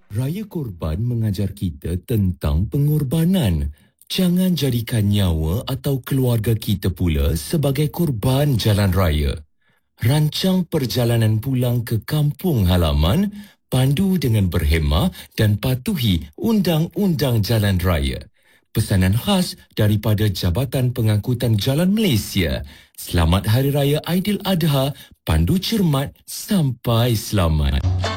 Raya Korban mengajar kita tentang pengorbanan. Jangan jadikan nyawa atau keluarga kita pula sebagai korban jalan raya. Rancang perjalanan pulang ke kampung halaman, pandu dengan berhemah dan patuhi undang-undang jalan raya. Pesanan khas daripada Jabatan Pengangkutan Jalan Malaysia. Selamat Hari Raya Aidiladha, pandu cermat sampai selamat.